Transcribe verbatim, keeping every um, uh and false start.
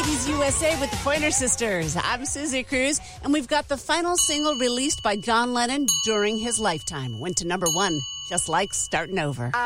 nineties U S A with the Pointer Sisters. I'm Susie Cruz, and we've got the final single released by John Lennon during his lifetime. Went to number one, just like Starting Over.